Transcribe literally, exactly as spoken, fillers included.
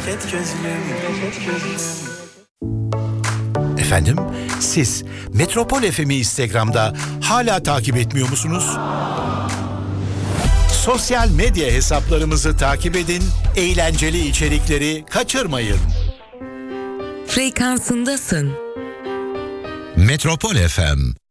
memleket gözlüm, memleket gözlüm. Efendim, siz Metropol F M'i Instagram'da hala takip etmiyor musunuz? Sosyal medya hesaplarımızı takip edin, eğlenceli içerikleri kaçırmayın. Frekansındasın. Metropol F M